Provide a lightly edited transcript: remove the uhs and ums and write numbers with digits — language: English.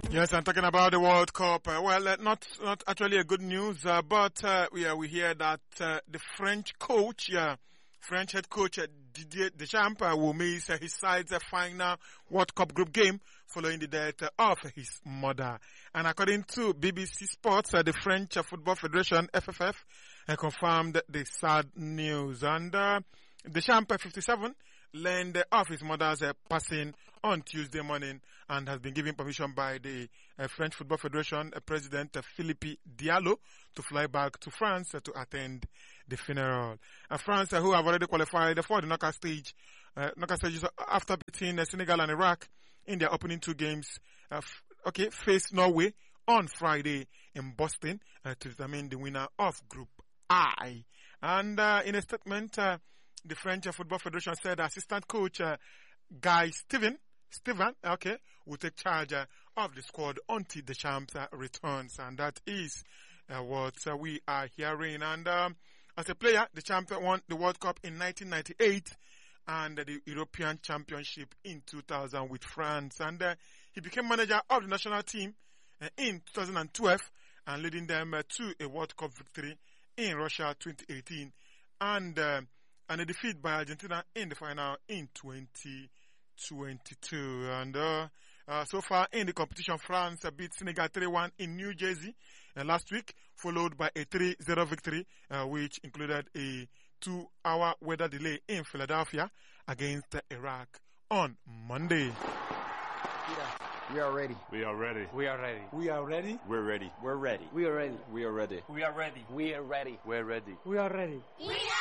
Yes, I'm talking about the World Cup. Not actually a good news, but we hear that the French coach, French head coach Didier Deschamps will miss his side's final World Cup group game following the death of his mother. And according to BBC Sports, the French Football Federation (FFF) confirmed the sad news. And Deschamps, 57, learned of his mother's passing on Tuesday morning and has been given permission by the French Football Federation President Philippe Diallo to fly back to France to attend the funeral. France, who have already qualified for the knockout stages after beating Senegal and Iraq in their opening two games, face Norway on Friday in Boston to determine the winner of Group I. And in a statement, the French Football Federation said assistant coach Guy Steven, will take charge of the squad until Deschamps returns, and that is what we are hearing. And as a player, Deschamps won the World Cup in 1998 and the European Championship in 2000 with France, and he became manager of the national team in 2012 and leading them to a World Cup victory in Russia 2018 and a defeat by Argentina in the final in 2022. And so far in the competition, France beat Senegal 3-1 in New Jersey last week, followed by a 3-0 victory, which included a 2-hour weather delay in Philadelphia against Iraq on Monday. We are ready. We are ready. We are ready. We are ready. We're ready. We're ready. We are ready. We are ready. We are ready. We are ready. We're ready. We are ready. We are ready. We are